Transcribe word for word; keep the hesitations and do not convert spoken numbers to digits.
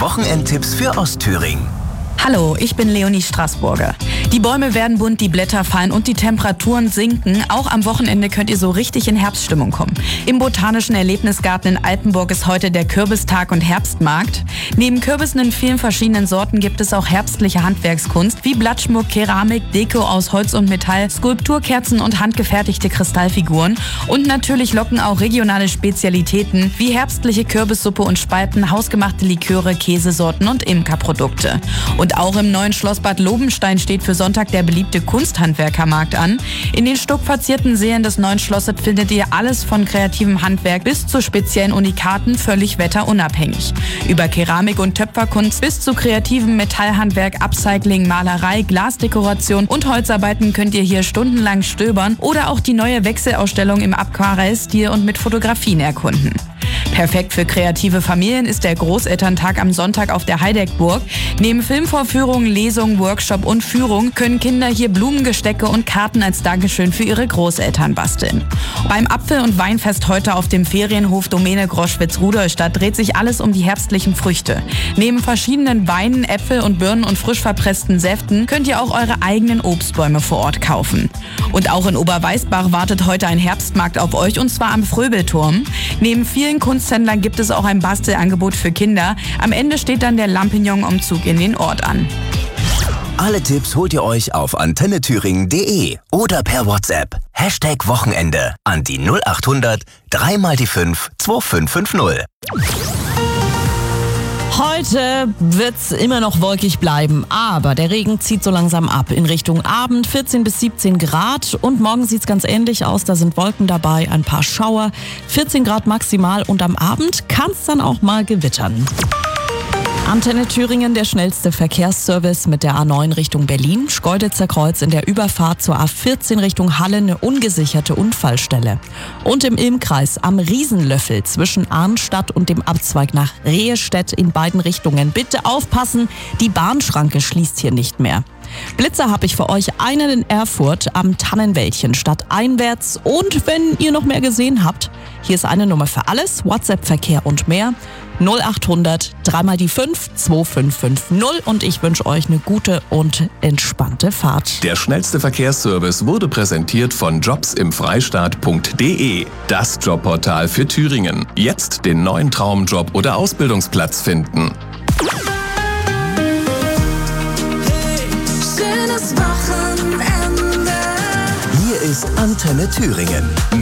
Wochenendtipps für Ostthüringen. Hallo, ich bin Leonie Straßburger. Die Bäume werden bunt, die Blätter fallen und die Temperaturen sinken. Auch am Wochenende könnt ihr so richtig in Herbststimmung kommen. Im Botanischen Erlebnisgarten in Altenburg ist heute der Kürbistag und Herbstmarkt. Neben Kürbissen in vielen verschiedenen Sorten gibt es auch herbstliche Handwerkskunst wie Blattschmuck, Keramik, Deko aus Holz und Metall, Skulpturkerzen und handgefertigte Kristallfiguren. Und natürlich locken auch regionale Spezialitäten wie herbstliche Kürbissuppe und Spalten, hausgemachte Liköre, Käsesorten und Imkerprodukte. Und auch im neuen Schloss Bad Lobenstein steht für Sonntag der beliebte Kunsthandwerkermarkt an. In den stuckverzierten Sälen des neuen Schlosses findet ihr alles von kreativem Handwerk bis zu speziellen Unikaten, völlig wetterunabhängig. Über Keramik- und Töpferkunst bis zu kreativem Metallhandwerk, Upcycling, Malerei, Glasdekoration und Holzarbeiten könnt ihr hier stundenlang stöbern oder auch die neue Wechselausstellung im Aquarellstil und mit Fotografien erkunden. Perfekt für kreative Familien ist der Großelterntag am Sonntag auf der Heideckburg. Neben Filmvorführungen, Lesungen, Workshop und Führung können Kinder hier Blumengestecke und Karten als Dankeschön für ihre Großeltern basteln. Beim Apfel- und Weinfest heute auf dem Ferienhof Domäne Groschwitz-Rudolstadt dreht sich alles um die herbstlichen Früchte. Neben verschiedenen Weinen, Äpfel und Birnen und frisch verpressten Säften könnt ihr auch eure eigenen Obstbäume vor Ort kaufen. Und auch in Oberweißbach wartet heute ein Herbstmarkt auf euch, und zwar am Fröbelturm. Neben vielen Kunsthändlern gibt es auch ein Bastelangebot für Kinder. Am Ende steht dann der Lampignon-Umzug in den Ort an. Alle Tipps holt ihr euch auf antenne thüringen punkt de oder per WhatsApp. Hashtag Wochenende an die null acht hundert drei mal die fünf zwei fünf fünf null. Heute wird's immer noch wolkig bleiben, aber der Regen zieht so langsam ab in Richtung Abend, vierzehn bis siebzehn Grad, und morgen sieht's ganz ähnlich aus, da sind Wolken dabei, ein paar Schauer, vierzehn Grad maximal, und am Abend kann's dann auch mal gewittern. Antenne Thüringen, der schnellste Verkehrsservice mit der A neun Richtung Berlin. Schkeuditzer Kreuz in der Überfahrt zur A vierzehn Richtung Halle eine ungesicherte Unfallstelle. Und im Ilmkreis am Riesenlöffel zwischen Arnstadt und dem Abzweig nach Rehestedt in beiden Richtungen. Bitte aufpassen, die Bahnschranke schließt hier nicht mehr. Blitzer habe ich für euch, einen in Erfurt am Tannenwäldchen stadteinwärts. Und wenn ihr noch mehr gesehen habt, hier ist eine Nummer für alles, WhatsApp-Verkehr und mehr. null acht hundert drei mal die fünf zwei fünf fünf null, und ich wünsche euch eine gute und entspannte Fahrt. Der schnellste Verkehrsservice wurde präsentiert von jobsimfreistaat punkt de, das Jobportal für Thüringen. Jetzt den neuen Traumjob oder Ausbildungsplatz finden. Hier ist Antenne Thüringen.